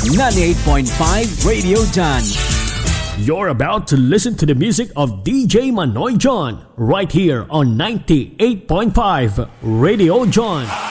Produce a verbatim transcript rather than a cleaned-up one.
ninety-eight point five Radio John. You're about to listen to the music of D J Manoy John right here on ninety-eight point five Radio John.